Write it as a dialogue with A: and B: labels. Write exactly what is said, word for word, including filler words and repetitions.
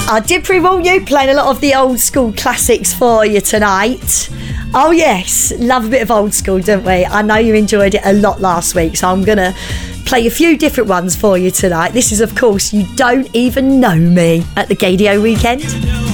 A: I did pre-warn you, playing a lot of the old school classics for you tonight. Oh yes, love a bit of old school, don't we? I know you enjoyed it a lot last week, so I'm going to play a few different ones for you tonight. This is, of course, You Don't Even Know Me at the Gaydio Weekend.